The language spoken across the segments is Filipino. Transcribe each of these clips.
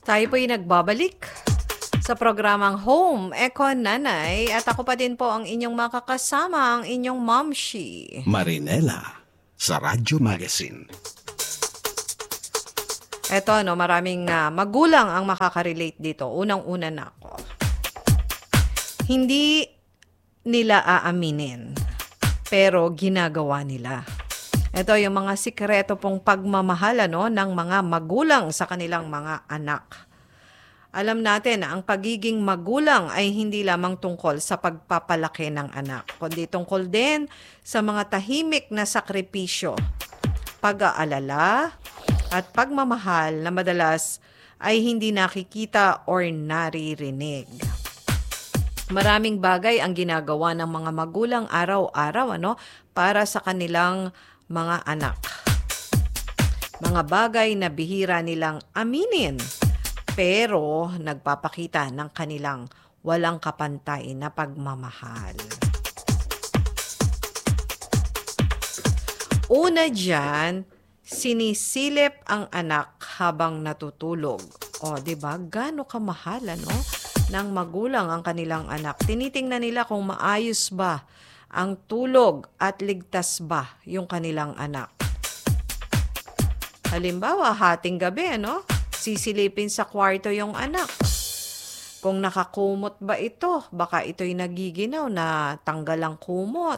Tayo po'y nagbabalik sa programang Home Econ Nanay at ako pa din po ang inyong makakasama, ang inyong Momshi. Marinela sa Radyo Magazine. Eto, maraming magulang ang makaka-relate dito. Unang-una na ako. Hindi nila aaminin, pero ginagawa nila. Ito yung mga sikreto pong pagmamahal ng mga magulang sa kanilang mga anak. Alam natin na ang pagiging magulang ay hindi lamang tungkol sa pagpapalaki ng anak, kundi tungkol din sa mga tahimik na sakripisyo, pag-aalala at pagmamahal na madalas ay hindi nakikita or naririnig. Maraming bagay ang ginagawa ng mga magulang araw-araw para sa kanilang mga anak. Mga bagay na bihira nilang aminin, pero nagpapakita ng kanilang walang kapantay na pagmamahal. Una dyan, sinisilip ang anak habang natutulog. O, diba? Gaano kamahal, ng magulang ang kanilang anak. Tinitingnan nila kung maayos ba ang tulog at ligtas ba yung kanilang anak. Halimbawa, hating gabi, sisilipin sa kwarto yung anak. Kung nakakumot ba ito, baka ito'y nagiginaw na tanggal ang kumot.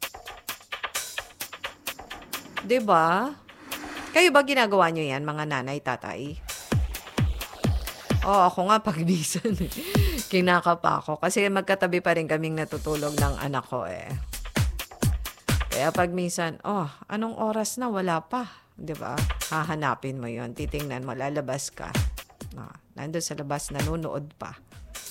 Diba? Kayo ba ginagawa nyo yan, mga nanay, tatay? Ako nga pagbisan kinakapa ako kasi magkatabi pa rin kaming natutulog ng anak ko Kaya pag minsan, anong oras na? Wala pa. 'Di ba? Hahanapin mo 'yon. Titingnan mo, lalabas ka. Nandun sa labas, nanonood pa.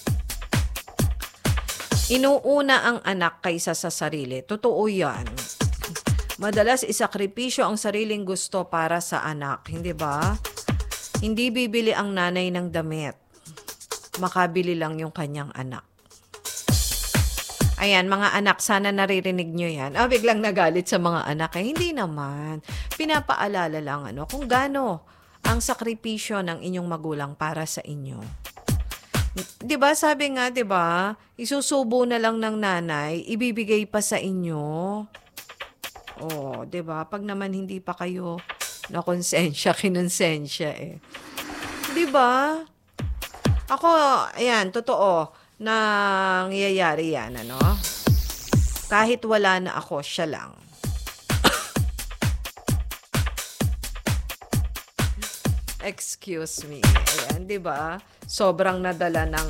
Inuuna ang anak kaysa sa sarili. Totoo yan. Madalas isakripisyo ang sariling gusto para sa anak. Hindi ba? Hindi bibili ang nanay ng damit. Makabili lang yung kanyang anak. Ayan, mga anak, sana naririnig nyo yan. Biglang nagalit sa mga anak. Hindi naman. Pinapaalala lang kung gaano ang sakripisyo ng inyong magulang para sa inyo. 'Di ba? Sabi nga, 'di ba? Isusubo na lang ng nanay, ibibigay pa sa inyo. 'di ba? Pag naman hindi pa kayo na konsensya, kinonsensya 'Di ba? Ako, ayan, totoo, nangyayari yan, Kahit wala na ako, siya lang. Excuse me. Ayan, 'di ba? Sobrang nadala ng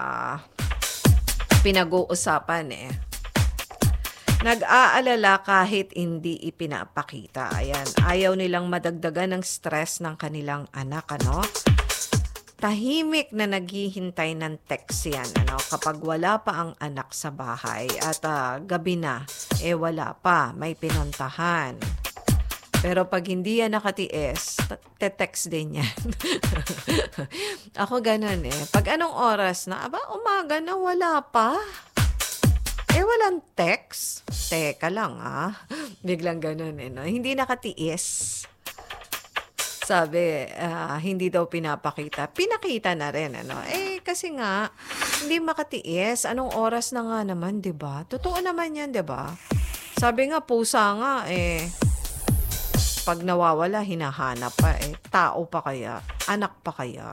pinag-uusapan Nag-aalala kahit hindi ipinapakita. Ayan, ayaw nilang madagdagan ng stress ng kanilang anak, Tahimik na naghihintay ng text yan, kapag wala pa ang anak sa bahay at gabi na, wala pa, may pinuntahan. Pero pag hindi yan nakatiis, te-text din yan. Ako ganun Pag anong oras na, umaga na, wala pa. Walang text. Teka lang Biglang ganun Hindi nakatiis. Sabi, hindi daw pinapakita. Pinakita na rin kasi nga, hindi makatiis. Anong oras na nga naman, 'di ba? Totoo naman yan, 'di ba? Sabi nga, pusa nga pag nawawala, hinahanap pa Tao pa kaya? Anak pa kaya?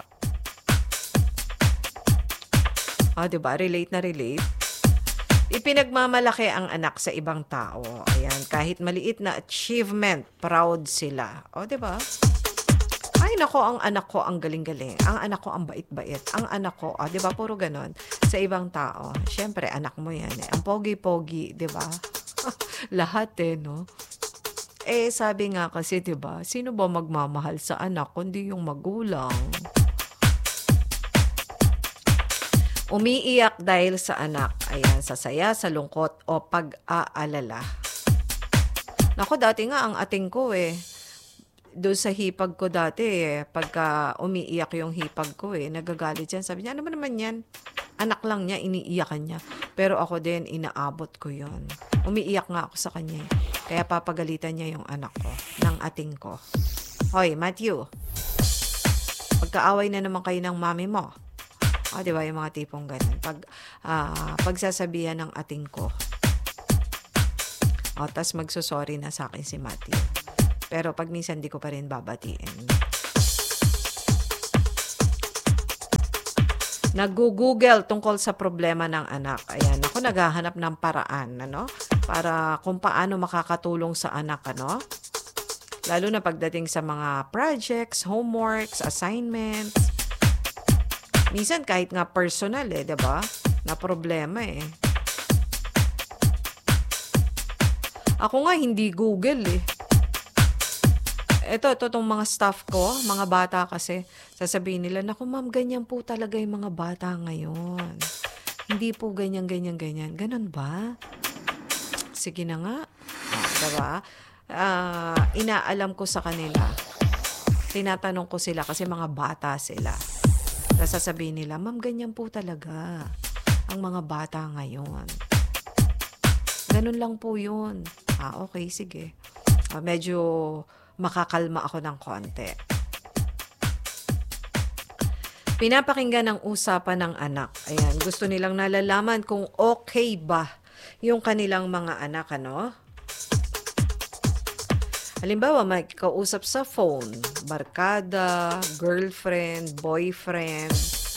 'Di ba? Relate na relate. Ipinagmamalaki ang anak sa ibang tao. Ayan, kahit maliit na achievement, proud sila. 'Di ba? Ay, nako, ang anak ko ang galing-galing. Ang anak ko ang bait-bait. Ang anak ko, 'di ba? Puro ganon sa ibang tao. Siyempre, anak mo yan Ang pogi-pogi, 'di ba? Lahat sabi nga kasi, 'di ba? Sino ba magmamahal sa anak kundi yung magulang? Umiiyak dahil sa anak. Ayan, sa saya, sa lungkot o pag-aalala. Nako, dati nga ang ating ko doon sa hipag ko dati pagka umiiyak yung hipag ko nagagalit yan. Sabi niya, ano ba naman yan? Anak lang niya, iniiyakan niya. Pero ako din, inaabot ko yon. Umiiyak nga ako sa kanya Kaya papagalitan niya yung anak ko, ng ating ko. Hoy, Matthew, magkaaway na naman kayo ng mami mo. Di ba, yung mga tipong ganun. Pagsasabihan ng ating ko. Tas magsusorry na sa akin si Matthew. Pero pag minsan di ko pa rin babatiin. Nag-google tungkol sa problema ng anak. Ayan, ako naghahanap ng paraan, para kung paano makakatulong sa anak, Lalo na pagdating sa mga projects, homeworks, assignments. Minsan kahit nga personal, 'di ba? Na problema eh. Ako nga hindi Google eh. Itong mga staff ko, mga bata kasi, sasabihin nila, naku ma'am, ganyan po talaga yung mga bata ngayon. Hindi po ganyan. Ganon ba? Sige na nga. Diba? Inaalam ko sa kanila. Tinatanong ko sila kasi mga bata sila. Sasabihin nila, ma'am, ganyan po talaga ang mga bata ngayon. Ganon lang po yun. Okay, sige. Medyo makakalma ako ng konti. Pinapakinggan ang usapan ng anak. Ayan, gusto nilang nalalaman kung okay ba yung kanilang mga anak, Halimbawa, may kausap sa phone, barkada, girlfriend, boyfriend,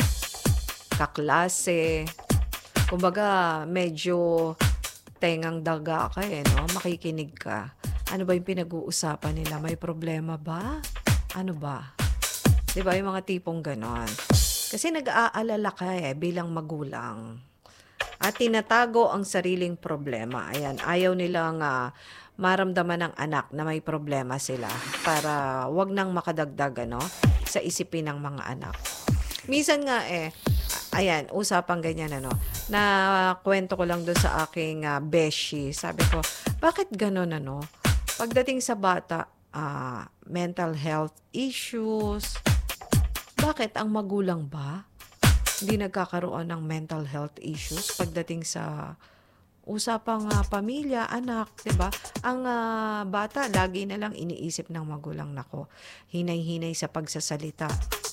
kaklase. Kumbaga, medyo tengang daga ka makikinig ka. Ano ba yung pinag-uusapan nila? May problema ba? Ano ba? Diba yung mga tipong ganon? Kasi nag-aalala ka bilang magulang. At tinatago ang sariling problema. Ayan, ayaw nilang maramdaman ng anak na may problema sila para wag nang makadagdag sa isipin ng mga anak. Minsan nga ayan, usapang ganyan na kwento ko lang doon sa aking beshi. Sabi ko, bakit ganon Pagdating sa bata, mental health issues. Bakit ang magulang ba hindi nagkakaroon ng mental health issues pagdating sa usapang pamilya, anak, 'di ba? Ang bata lagi na lang iniisip ng magulang, nako, hinay-hinay sa pagsasalita.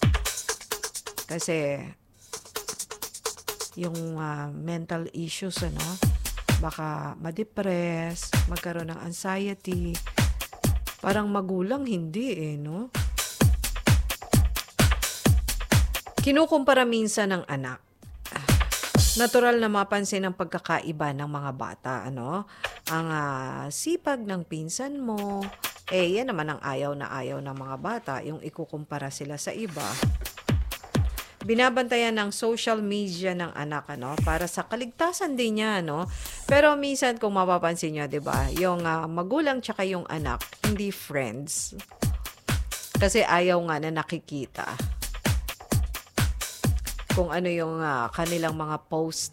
Kasi yung mental issues baka ma-depress, magkaroon ng anxiety. Parang magulang hindi Kinukumpara minsan ng anak. Natural na mapansin ang pagkakaiba ng mga bata, Ang sipag ng pinsan mo, yan naman ang ayaw na ayaw ng mga bata, yung ikukumpara sila sa iba. Binabantayan ng social media ng anak, para sa kaligtasan din niya, Pero minsan kung mapapansin niyo, 'di ba, yung magulang tsaka yung anak, hindi friends. Kasi ayaw nga na nakikita kung ano yung kanilang mga post,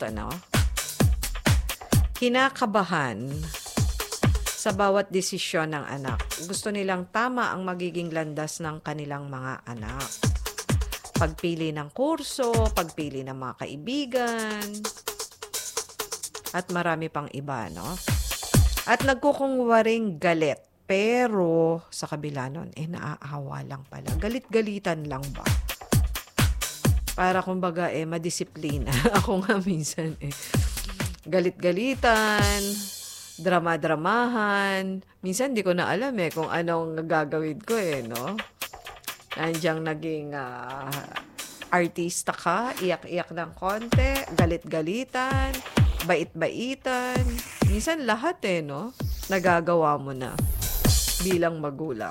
Kinakabahan sa bawat desisyon ng anak. Gusto nilang tama ang magiging landas ng kanilang mga anak. Pagpili ng kurso, pagpili ng mga kaibigan, at marami pang iba, At nagkukungwaring galit. Pero sa kabila nun, naaawa lang pala. Galit-galitan lang ba? Para kumbaga madisiplina. Ako nga minsan galit-galitan, drama-dramahan. Minsan di ko na alam kung anong gagawin ko Nandiyan naging artista ka, iyak-iyak ng konti, galit-galitan, bait-baitan. Minsan lahat nagagawa mo na bilang magulang.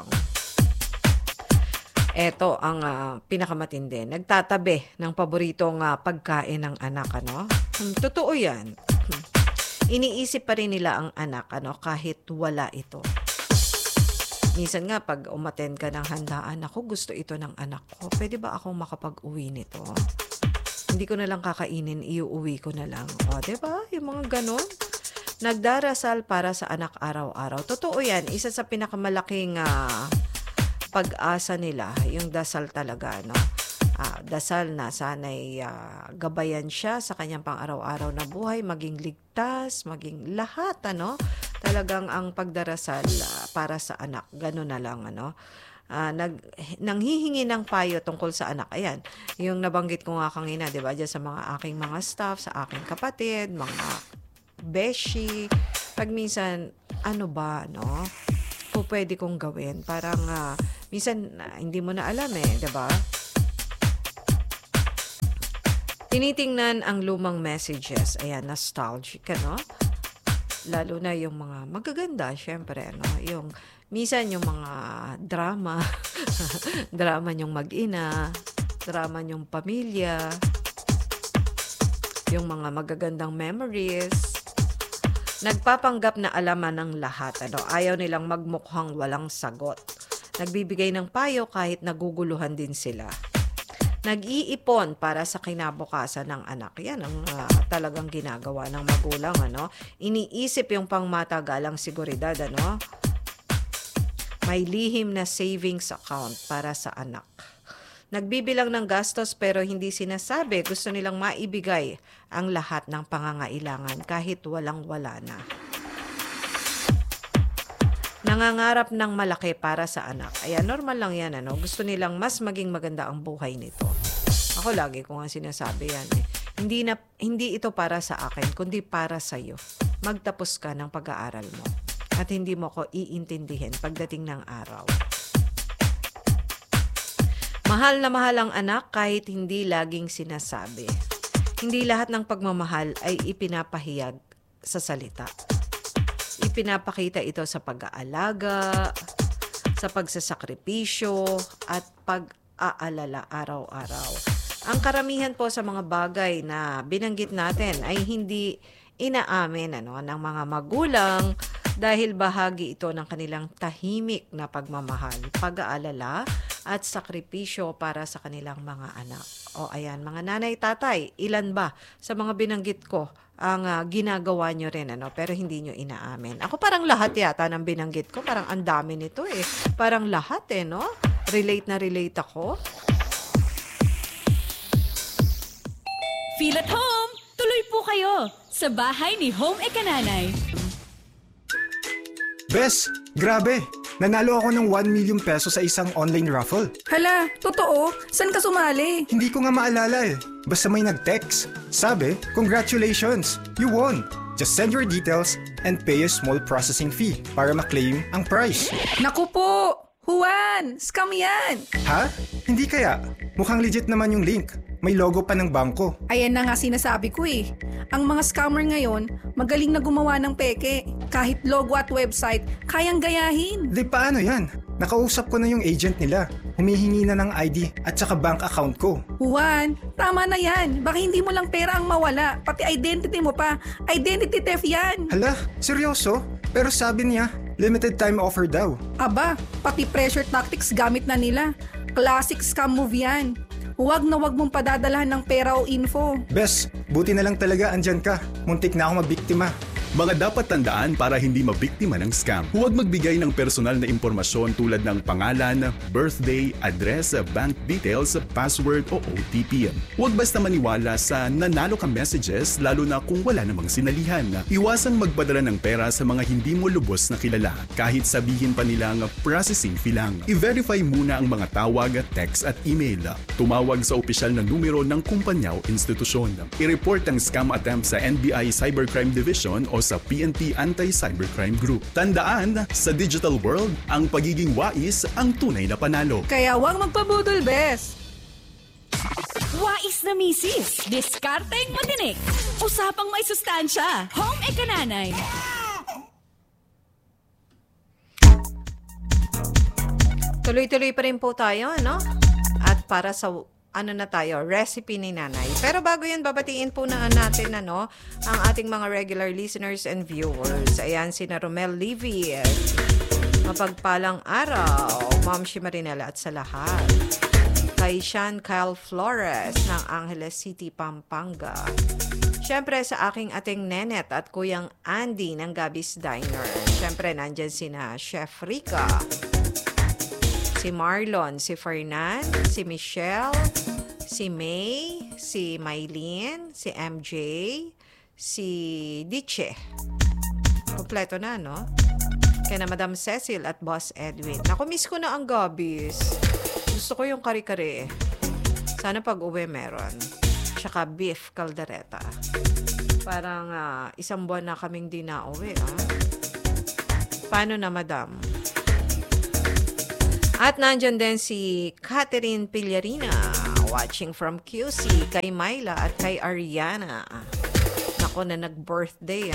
Eto ang pinakamatindi. Nagtatabi ng paboritong pagkain ng anak, Totoo yan. Iniisip pa rin nila ang anak, kahit wala ito. Minsan nga, pag umattend ka ng handaan, ako gusto ito ng anak ko. Pwede ba akong makapag-uwi nito? Hindi ko na lang kakainin, iuwi ko na lang. Diba? Yung mga ganon. Nagdarasal para sa anak araw-araw. Totoo yan. Isa sa pinakamalaking pag-asa nila, yung dasal talaga, dasal na sana'y gabayan siya sa kanyang pang-araw-araw na buhay, maging ligtas, maging lahat, talagang ang pagdarasal para sa anak, gano'n na lang, nanghihingi ng payo tungkol sa anak. Ayan, yung nabanggit ko nga kanina, di ba, dyan sa mga aking mga staff, sa aking kapatid, mga beshi. Pag minsan, ano ba, no? Kung pwede kong gawin. Parang, minsan, hindi mo na alam di ba? Tinitingnan ang lumang messages. Ayan, nostalgic, no? Lalo na yung mga magaganda, syempre, no? Yung, minsan yung mga drama, drama nyong mag-ina, drama nyong pamilya, yung mga magagandang memories. Nagpapanggap na alaman ng lahat, ano? Ayaw nilang magmukhang walang sagot. Nagbibigay ng payo kahit naguguluhan din sila. Nag-iipon para sa kinabukasan ng anak. Yan ang talagang ginagawa ng magulang, ano? Iniisip yung pangmatagalang seguridad, ano? May lihim na savings account para sa anak. Nagbibilang ng gastos pero hindi sinasabi. Gusto nilang maibigay ang lahat ng pangangailangan kahit walang-wala na. Nangangarap ng malaki para sa anak. Ayan, normal lang yan, ano? Gusto nilang mas maging maganda ang buhay nito. Ako lagi ko nga sinasabi yan. Hindi ito para sa akin, kundi para sa iyo. Magtapos ka ng pag-aaral mo. At hindi mo ko iintindihin pagdating ng araw. Mahal na mahal ang anak kahit hindi laging sinasabi. Hindi lahat ng pagmamahal ay ipinapahayag sa salita. Ipinapakita ito sa pag-aalaga, sa pagsasakripisyo, at pag-aalala araw-araw. Ang karamihan po sa mga bagay na binanggit natin ay hindi inaamin ng mga magulang dahil bahagi ito ng kanilang tahimik na pagmamahal, pag-aalala at sakripisyo para sa kanilang mga anak. O ayan, mga nanay, tatay, ilan ba sa mga binanggit ko ang ginagawa nyo rin, pero hindi nyo inaamin? Ako parang lahat yata ng binanggit ko, parang ang dami nito Parang lahat no? Relate na relate ako. Feel at home! Tuloy po kayo sa bahay ni Home Ekananay. Bes, grabe! Nanalo ako ng 1 million peso sa isang online raffle. Hala, totoo? Saan ka sumali? Hindi ko nga maalala Basta may nag-text. Sabi, congratulations! You won! Just send your details and pay a small processing fee para ma-claim ang prize. Naku po! Juan! Scam yan! Ha? Hindi kaya? Mukhang legit naman yung link. May logo pa ng bangko. Ayan na nga sinasabi ko Ang mga scammer ngayon, magaling na gumawa ng peke. Kahit logo at website, kayang gayahin. Di paano yan? Nakausap ko na yung agent nila. Humihingi na ng ID at saka bank account ko. Juan, tama na yan. Baka hindi mo lang pera ang mawala. Pati identity mo pa. Identity theft yan. Hala, seryoso? Pero sabi niya, limited time offer daw. Aba, pati pressure tactics gamit na nila. Classic scam move yan. Huwag na huwag mong padadalahan ng pera o info. Bes, buti na lang talaga andyan ka. Muntik na ako mabiktima. Mga dapat tandaan para hindi mabiktima ng scam. Huwag magbigay ng personal na impormasyon tulad ng pangalan, birthday, address, bank details, password o OTP. Huwag basta maniwala sa nanalo ka messages lalo na kung wala namang sinalihan. Iwasang magpadala ng pera sa mga hindi mo lubos na kilala kahit sabihin pa nilang processing fee lang. I-verify muna ang mga tawag, text at email. Tumawag sa opisyal na numero ng kumpanya o institusyon. I-report ang scam attempt sa NBI Cybercrime Division o sa PNP Anti-Cybercrime Group. Tandaan, sa digital world, ang pagiging wais ang tunay na panalo. Kaya huwag magpabudol, Bes! Wais na misis, diskarteng matinik, usapang may sustansya, Home Ekananay. Tuloy-tuloy pa rin po tayo, At para sa recipe ni Nanay. Pero bago yun, babatiin po na natin, ang ating mga regular listeners and viewers. Ayan, sina Romel Levy. Mapagpalang araw, Ma'am Shimarinela at sa lahat. Kay Sean Kyle Flores ng Angeles City, Pampanga. Siyempre sa aking ating Nenet at Kuyang Andy ng Gabby's Diner. Siyempre, nandyan sina Chef Rica, si Marlon, si Fernan, si Michelle, si May, si Maylene, si MJ, si Diche. Kompleto na, kay na Madam Cecil at Boss Edwin. Naku, miss ko na ang gabis. Gusto ko yung kare-kare. Sana pag uwi meron. Tsaka beef caldereta. Parang isang buwan na kaming di nauwi. Paano na, Madam? At nandyan din si Catherine Pillarina, watching from QC, kay Myla at kay Ariana. Nako, na nag-birthday,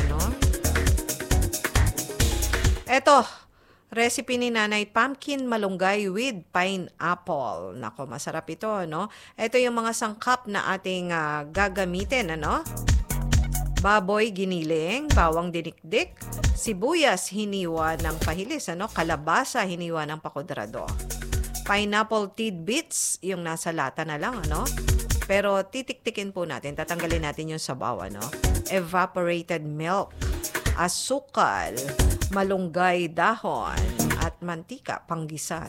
Eto, recipe ni Nanay, pumpkin malunggay with pineapple. Nako, masarap ito, Ito yung mga sangkap na ating gagamitin, Baboy giniling, bawang dinikdik, sibuyas hiniwa ng pahilis, kalabasa hiniwa ng pakudrado. Pineapple tidbits, yung nasa lata na lang, Pero titik-tikin po natin, tatanggalin natin yung sabaw, Evaporated milk, asukal, malunggay dahon, at mantika, panggisa,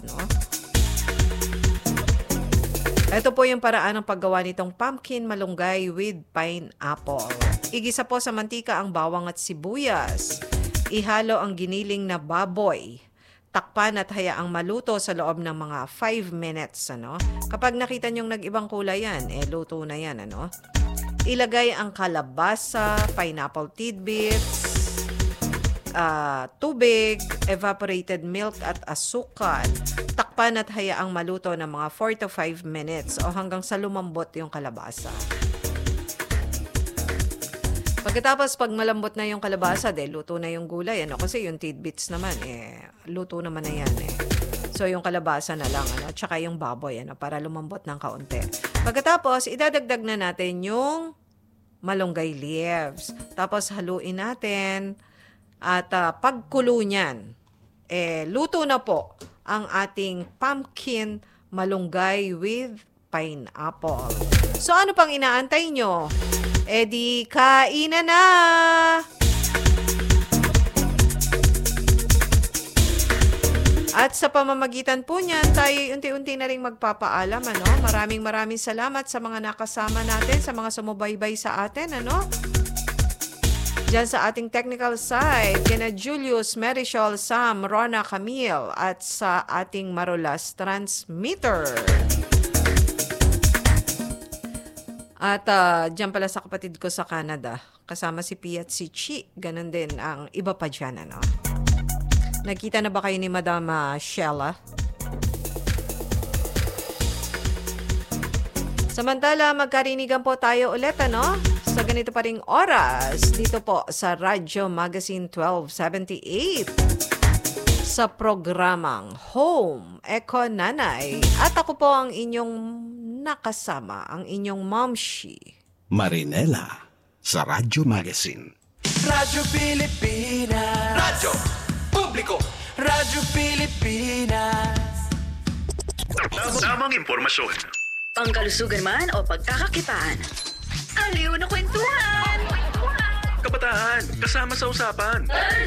Ito po yung paraan ng paggawa nitong pumpkin malunggay with pineapple. Igisa po sa mantika ang bawang at sibuyas. Ihalo ang giniling na baboy. Takpan at hayaang maluto sa loob ng mga 5 minutes. Kapag nakita nyong nag-ibang kulay yan, luto na yan. Ilagay ang kalabasa, pineapple tidbits, tubig, evaporated milk at asukal. Takpan at hayaang maluto ng mga 4 to 5 minutes o hanggang sa lumambot yung kalabasa. Pagkatapos, pag malambot na yung kalabasa, luto na yung gulay. Kasi yung tidbits naman, luto naman na yan. So, yung kalabasa na lang, tsaka yung baboy, para lumambot ng kaunti. Pagkatapos, idadagdag na natin yung malunggay leaves. Tapos, haluin natin. At pagkulo niyan, luto na po ang ating pumpkin malunggay with pineapple. So, ano pang inaantay nyo? Di kainan na! At sa pamamagitan po niyan, tayo unti-unti na rin magpapaalam. Maraming salamat sa mga nakasama natin, sa mga sumubaybay sa atin. Diyan sa ating technical side, kina Julius, Marisol, Sam, Rona, Camille, at sa ating Marulas transmitter. At diyan pala sa kapatid ko sa Canada, kasama si Pia at si Chi, ganun din ang iba pa dyan, Nagkita na ba kayo ni Madam Sheila? Samantala, magkarinigan po tayo ulit, sa ganito pa ring oras, dito po sa Radyo Magazine 1278, sa programang Home Eco Nanay. At ako po ang inyong nakasama, ang inyong Momshi, Marinela, sa Radyo Magazine. Radyo Pilipinas. Radyo Publiko. Radyo Pilipinas. Tamang impormasyon. Pangkalusugan man o pagkakakitaan. Aliw na kwentuhan! Kabataan, kasama sa usapan.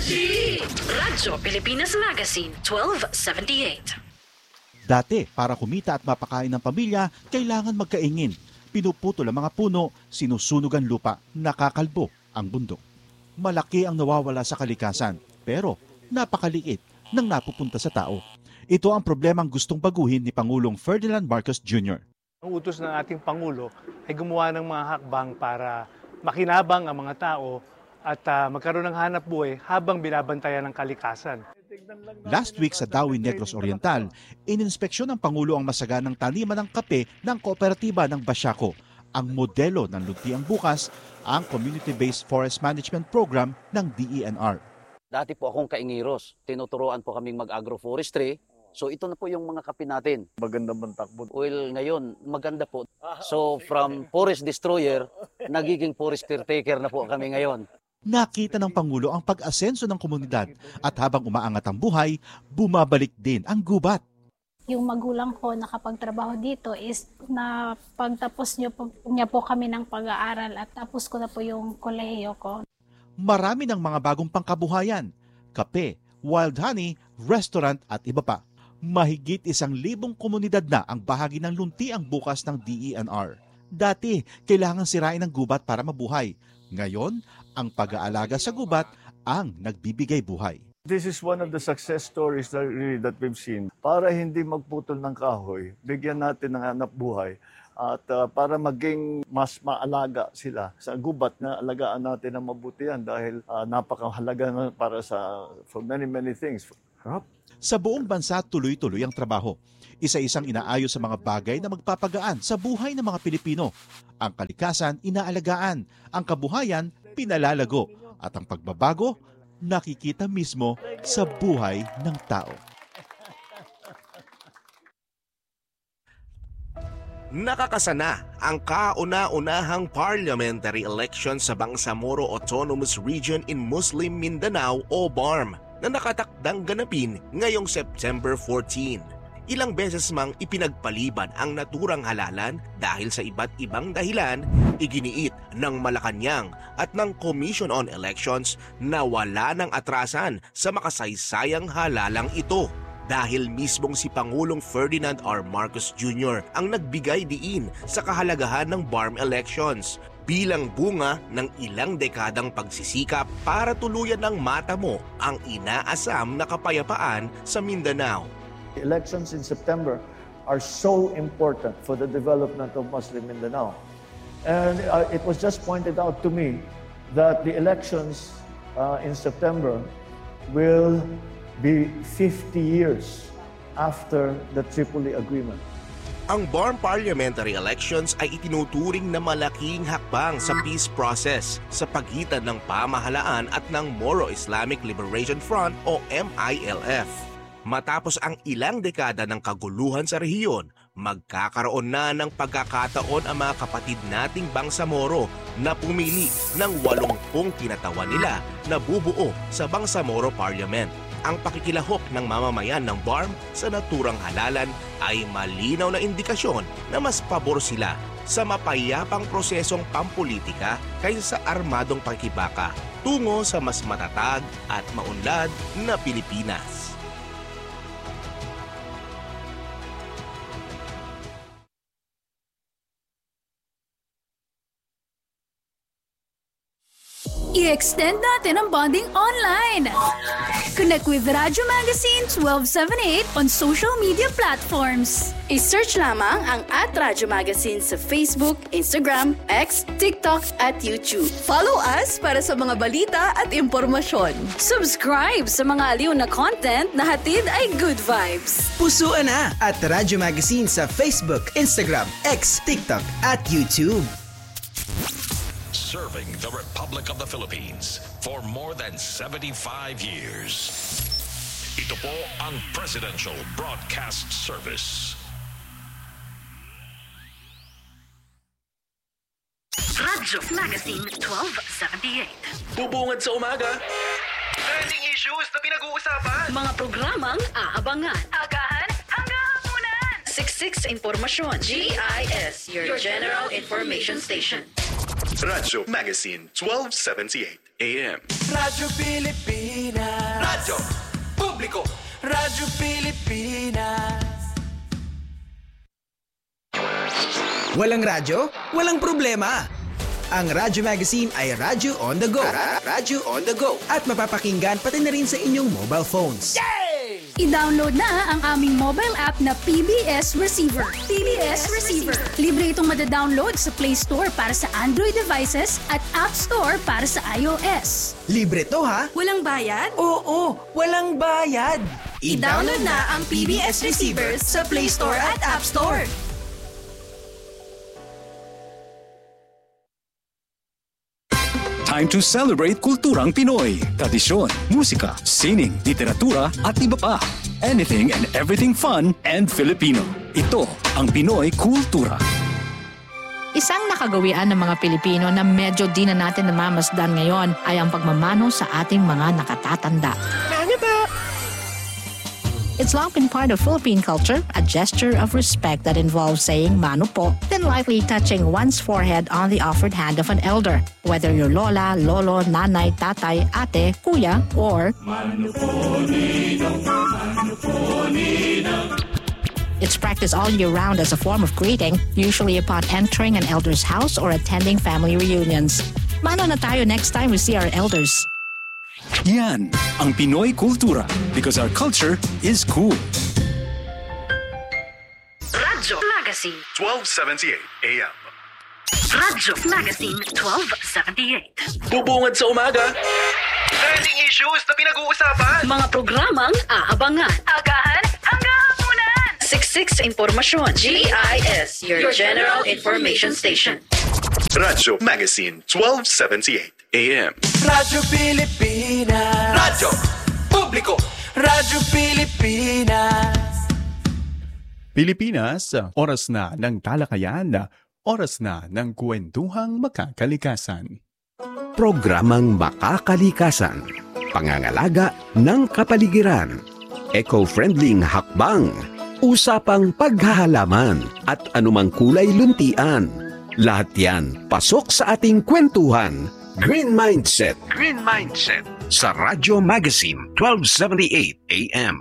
Radyo Pilipinas Magazine 1278. Dati, para kumita at mapakain ng pamilya, kailangan magkaingin. Pinuputol ang mga puno, sinusunog ang lupa, nakakalbo ang bundok. Malaki ang nawawala sa kalikasan, pero napakaliit nang napupunta sa tao. Ito ang problemang gustong baguhin ni Pangulong Ferdinand Marcos Jr. Ang utos ng ating Pangulo ay gumawa ng mga hakbang para makinabang ang mga tao at magkaroon ng hanap buhay habang binabantayan ng kalikasan. Last week sa Dawi Negros Oriental, ininspeksyon ng Pangulo ang masaganang taniman ng kape ng kooperatiba ng Basiaco. Ang modelo ng Luntiang Bukas, ang Community-Based Forest Management Program ng DENR. Dati po akong kaingiros. Tinuturoan po kaming mag-agroforestry. So ito na po yung mga kape natin. Maganda bang takbo? Well, ngayon, maganda po. So from forest destroyer, nagiging forest caretaker na po kami ngayon. Nakita ng Pangulo ang pag-asenso ng komunidad at habang umaangat ang buhay, bumabalik din ang gubat. Yung magulang ko nakapagtrabaho dito is na pagtapos niya po kami ng pag-aaral at tapos ko na po yung kolehiyo ko. Marami ng mga bagong pangkabuhayan, kape, wild honey, restaurant at iba pa. Mahigit 1,000 komunidad na ang bahagi ng Luntiang Bukas ng DENR. Dati, kailangan sirain ng gubat para mabuhay. Ngayon, ang pag-aalaga sa gubat ang nagbibigay buhay. This is one of the success stories that we've seen. Para hindi magputol ng kahoy, bigyan natin ng hanap buhay at para maging mas maalaga sila sa gubat na alagaan natin ng mabuti yan dahil napakahalaga na para for many things. Sa buong bansa, tuloy-tuloy ang trabaho. Isa-isang inaayos sa mga bagay na magpapagaan sa buhay ng mga Pilipino. Ang kalikasan, inaalagaan. Ang kabuhayan, pinalalago. At ang pagbabago, nakikita mismo sa buhay ng tao. Nakakasana ang kauna-unahang parliamentary election sa Bangsamoro Autonomous Region in Muslim Mindanao o BARM na nakatakdang ganapin ngayong September 14. Ilang beses mang ipinagpaliban ang naturang halalan dahil sa iba't ibang dahilan, iginiit ng Malacanang at ng Commission on Elections na wala ng atrasan sa makasaysayang halalang ito. Dahil mismong si Pangulong Ferdinand R. Marcos Jr. ang nagbigay diin sa kahalagahan ng BARM elections bilang bunga ng ilang dekadang pagsisikap para tuluyan ng matamo ang inaasam na kapayapaan sa Mindanao. Elections in September are so important for the development of Muslim Mindanao. And it was just pointed out to me that the elections in September will be 50 years after the Tripoli Agreement. Ang BARM parliamentary elections ay itinuturing na malaking hakbang sa peace process sa pagitan ng pamahalaan at ng Moro Islamic Liberation Front o MILF. Matapos ang ilang dekada ng kaguluhan sa rehiyon, magkakaroon na ng pagkakataon ang mga kapatid nating Bangsamoro na pumili ng 80 kinatawan nila na bubuo sa Bangsamoro Parliament. Ang pakikilahok ng mamamayan ng BARM sa naturang halalan ay malinaw na indikasyon na mas pabor sila sa mapayapang prosesong pampolitika kaysa sa armadong pakikibaka tungo sa mas matatag at maunlad na Pilipinas. I-extend natin ang bonding online. Connect with Radyo Magazine 1278 on social media platforms. I-search lamang ang @Radyo Magazine sa Facebook, Instagram, X, TikTok at YouTube. Follow us para sa mga balita at impormasyon. Subscribe sa mga aliw na content na hatid ay good vibes. Pusuan na at Radyo Magazine sa Facebook, Instagram, X, TikTok at YouTube. Serving the Republic of the Philippines for more than 75 years. Ito po ang Presidential Broadcast Service. Radyo Magazine 1278. Bubungad sa umaga. Trending issues na pinag-uusapan. Mga programang aabangan. Agahan hanggang hapunan. Siksik sa impormasyon. GIS, your General Information Station. Radyo Magazine 1278 AM. Radyo Pilipinas. Radyo Publiko. Radyo Pilipinas. Walang radyo? Walang problema. Ang Radyo Magazine ay Radyo on the go. Radyo on the go. At mapapakinggan pati na rin sa inyong mobile phones. I-download na ang aming mobile app na PBS Receiver. PBS Receiver. Libre itong madadownload sa Play Store para sa Android devices at App Store para sa iOS. Libre to ha? Walang bayad? Oo, walang bayad. I-download na ang PBS Receiver sa Play Store at App Store. Time to celebrate kulturang Pinoy. Tradisyon, musika, sining, literatura at iba pa. Anything and everything fun and Filipino. Ito ang Pinoy Kultura. Isang nakagawian ng mga Pilipino na medyo di na natin namamasdan ngayon ay ang pagmamano sa ating mga nakatatanda. It's long been part of Philippine culture, a gesture of respect that involves saying mano po, then lightly touching one's forehead on the offered hand of an elder, whether you're lola, lolo, nanay, tatay, ate, kuya, or mano po, ninong, mano po, ninong. It's practiced all year round as a form of greeting, usually upon entering an elder's house or attending family reunions. Mano na tayo next time we see our elders. Yan ang Pinoy Kultura because our culture is cool. Radyo Magazine 1278 AM. Radyo Magazine 1278. Bubungad sa umaga. Trending issues na pinag-uusapan. Mga programang aabangan. Agahan hanggang hapunan. Siksik sa impormasyon. GIS, your general information station. Radyo Magazine 1278 AM. Radyo Pilipinas. Radyo Publiko. Radyo Pilipinas. Pilipinas, oras na ng talakayan, oras na ng kwentuhang makakalikasan. Programang Makakalikasan, pangangalaga ng kapaligiran, eco-friendly hakbang, usapang paghahalaman at anumang kulay luntian. Lahat yan pasok sa ating kwentuhan. Green Mindset. Green Mindset. Sa Radyo Magazine 1278 AM.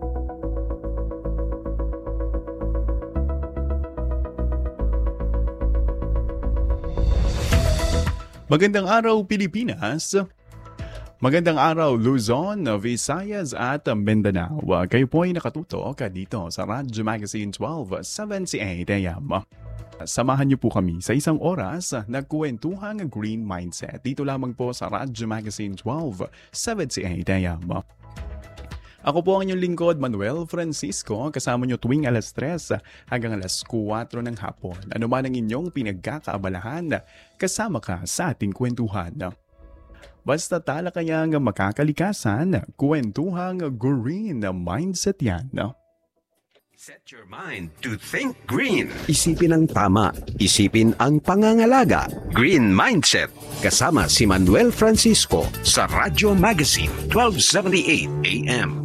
Magandang araw Pilipinas. Magandang araw Luzon, Visayas at Mindanao. Kayo po ay nakatutok dito sa Radyo Magazine 1278 AM. Samahan niyo po kami sa isang oras na kwentuhang Green Mindset. Dito lamang po sa Radyo Magazine 1278 AM. Ako po ang inyong lingkod, Manuel Francisco, kasama niyo tuwing alas 3 hanggang alas 4 ng hapon. Ano man ang inyong pinagkakaabalahan, kasama ka sa ating kwentuhan. Basta talakayang makakalikasan, kwentuhang Green Mindset yan. Set your mind to think green. Isipin ang tama. Isipin ang pangangalaga. Green Mindset. Kasama si Manuel Francisco sa Radyo Magazine 1278 AM.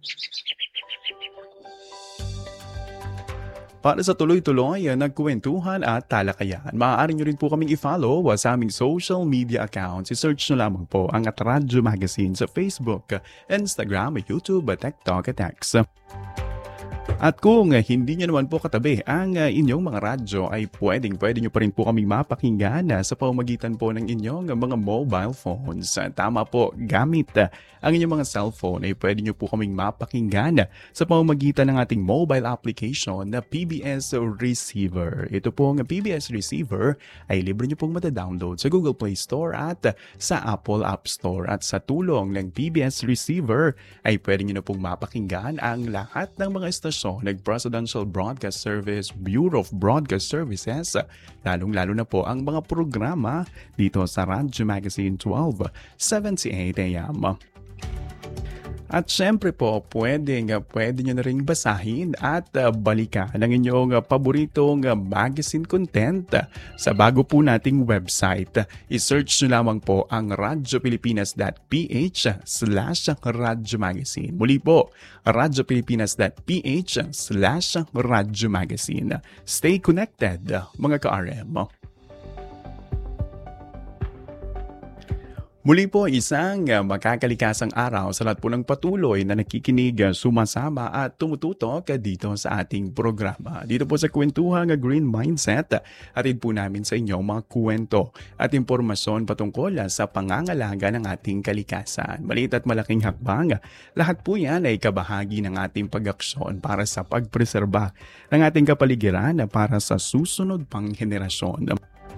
Para sa tuloy-tuloy na kwentuhan at talakayan, maaari nyo rin po kaming i-follow sa aming social media accounts. I-search nyo lamang po ang Radyo Magazine sa Facebook, Instagram, YouTube, TikTok at X. At kung hindi nyo naman po katabi ang inyong mga radyo ay pwede nyo pa rin po kami mapakinggan sa pamamagitan po ng inyong mga mobile phones. Tama po, gamit ang inyong mga cellphone ay pwede nyo po kaming mapakinggan sa pamamagitan ng ating mobile application na PBS Receiver. Ito po ang PBS Receiver ay libre nyo pong matadownload sa Google Play Store at sa Apple App Store. At sa tulong ng PBS Receiver ay pwede nyo na pong mapakinggan ang lahat ng mga estasyon ng Presidential Broadcast Service, Bureau of Broadcast Services, lalong-lalo na po ang mga programa dito sa Radyo Magazine 1278 AM. At syempre po, pwede nyo na rin basahin at balikan ang inyong paboritong magazine content sa bago po nating website. I-search nyo lamang po ang radiopilipinas.ph/Radyo Magazine. Muli po, radiopilipinas.ph/Radyo Magazine. Stay connected, mga ka-RM. Muli po, isang makakalikasang araw sa lahat po ng patuloy na nakikinig, sumasama at tumututok dito sa ating programa. Dito po sa kwentuhang Green Mindset, atid po namin sa inyo mga kwento at impormasyon patungkol sa pangangalaga ng ating kalikasan. Maliit at malaking hakbang, lahat po yan ay kabahagi ng ating pag-aksyon para sa pagpreserba ng ating kapaligiran para sa susunod pang henerasyon.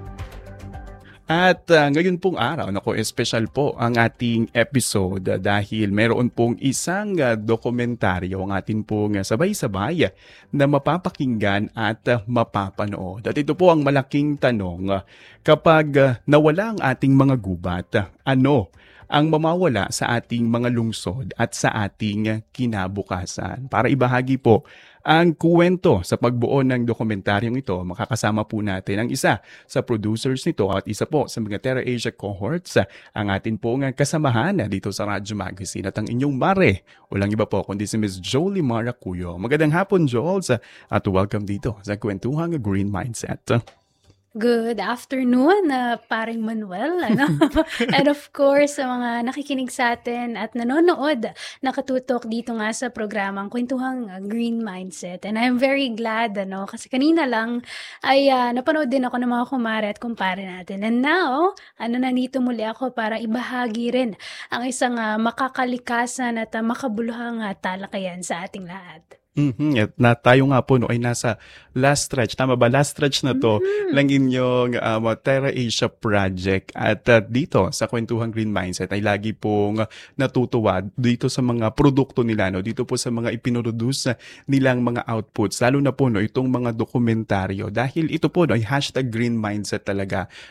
At ngayon pong araw, special po ang ating episode dahil meron pong isang dokumentaryo ang atin pong sabay-sabay na mapapakinggan at mapapanood. At ito po ang malaking tanong, kapag nawala ang ating mga gubat, ano ang mamawala sa ating mga lungsod at sa ating kinabukasan? Para ibahagi po ang kuwento sa pagbuo ng dokumentaryong ito, makakasama po natin ang isa sa producers nito at isa po sa mga Terra Asia cohorts, ang atin pong kasamahan dito sa Radyo Magazine at ang inyong mare. Walang iba po kundi si Ms. Jolie Maracuyo. Magandang hapon, Jols, at welcome dito sa kwentuhang Green Mindset. Good afternoon, paring Manuel. And of course, sa mga nakikinig sa atin at nanonood, nakatutok dito nga sa programang Kwentuhang Green Mindset. And I'm very glad, kasi kanina lang ay napanood din ako ng mga kumare at kumpare natin. And now, nandito muli ako para ibahagi rin ang isang makakalikasan at makabuluhang talakayan sa ating lahat. At na tayo nga po ay nasa last stretch, tama ba? Last stretch na to ng inyong Terra Asia Project. At dito sa Kwentuhang Green Mindset ay lagi pong natutuwa dito sa mga produkto nila, dito po sa mga ipinoproduce nilang mga outputs, lalo na po itong mga dokumentaryo. Dahil ito po ay hashtag Green Mindset talaga